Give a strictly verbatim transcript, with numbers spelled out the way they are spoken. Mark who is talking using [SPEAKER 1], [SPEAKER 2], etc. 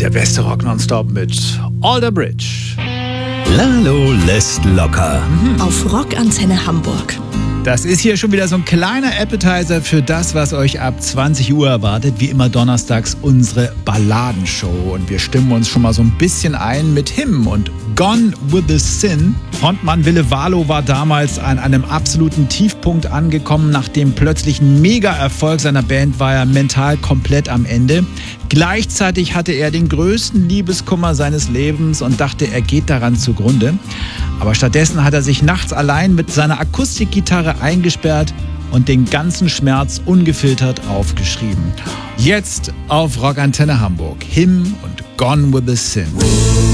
[SPEAKER 1] Der beste Rock nonstop mit Alter Bridge.
[SPEAKER 2] Lalo lässt locker.
[SPEAKER 3] Auf Rockantenne Hamburg.
[SPEAKER 1] Das ist hier schon wieder so ein kleiner Appetizer für das, was euch ab zwanzig Uhr erwartet. Wie immer donnerstags unsere Balladenshow. Und wir stimmen uns schon mal so ein bisschen ein mit Him und Gone with the Sin. Frontmann Ville Valo war damals an einem absoluten Tiefpunkt angekommen. Nach dem plötzlichen Mega-Erfolg seiner Band war er mental komplett am Ende. Gleichzeitig hatte er den größten Liebeskummer seines Lebens und dachte, er geht daran zugrunde. Aber stattdessen hat er sich nachts allein mit seiner Akustikgitarre eingesperrt und den ganzen Schmerz ungefiltert aufgeschrieben. Jetzt auf Rockantenne Hamburg. Him und Gone with the Sin.